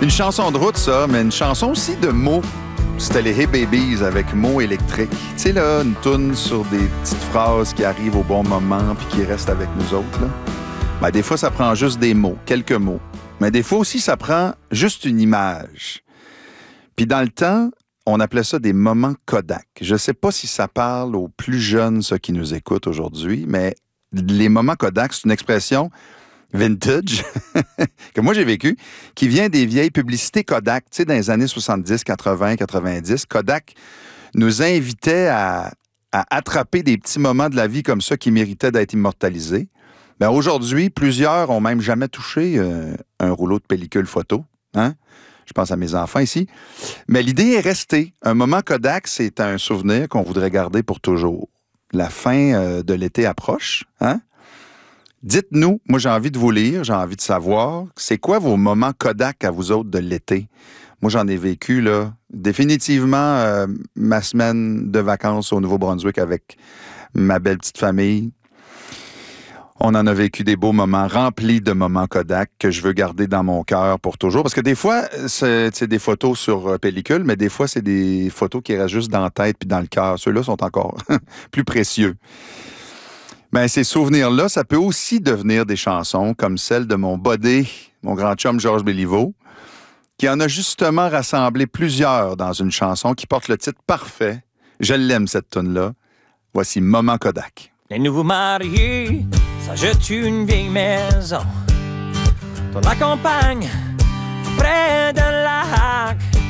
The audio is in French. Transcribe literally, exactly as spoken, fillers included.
Une chanson de route, ça, mais une chanson aussi de mots. C'était les Hey Babies avec mots électriques. Tu sais, là, une toune sur des petites phrases qui arrivent au bon moment puis qui restent avec nous autres, là. Ben, des fois, ça prend juste des mots, quelques mots. Mais des fois aussi, ça prend juste une image. Puis dans le temps, on appelait ça des moments Kodak. Je sais pas si ça parle aux plus jeunes, ceux qui nous écoutent aujourd'hui, mais les moments Kodak, c'est une expression vintage que moi j'ai vécu, qui vient des vieilles publicités Kodak. Tu sais, dans les années soixante-dix, quatre-vingts, quatre-vingt-dix, Kodak nous invitait à, à attraper des petits moments de la vie comme ça qui méritaient d'être immortalisés. Ben aujourd'hui, plusieurs ont même jamais touché euh, un rouleau de pellicule photo. Hein? Je pense à mes enfants ici. Mais l'idée est restée. Un moment Kodak, c'est un souvenir qu'on voudrait garder pour toujours. La fin euh, de l'été approche. Hein? Dites-nous, moi j'ai envie de vous lire, j'ai envie de savoir, c'est quoi vos moments Kodak à vous autres de l'été? Moi j'en ai vécu, là, définitivement euh, ma semaine de vacances au Nouveau-Brunswick avec ma belle petite famille. On en a vécu des beaux moments remplis de moments Kodak que je veux garder dans mon cœur pour toujours. Parce que des fois, c'est, c'est des photos sur pellicule, mais des fois, c'est des photos qui restent juste dans la tête puis dans le cœur. Ceux-là sont encore plus précieux. Ben, ces souvenirs-là, ça peut aussi devenir des chansons comme celle de mon bodé, mon grand chum Georges Béliveau, qui en a justement rassemblé plusieurs dans une chanson qui porte le titre parfait. Je l'aime, cette toune-là. Voici Moment Kodak. Les nouveaux mariés s'achètent une vieille maison dans la campagne, près de lac.